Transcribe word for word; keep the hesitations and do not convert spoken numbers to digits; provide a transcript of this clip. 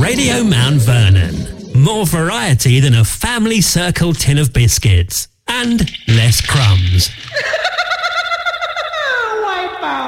Radio Mount Vernon. More variety than a family circle tin of biscuits. And less crumbs.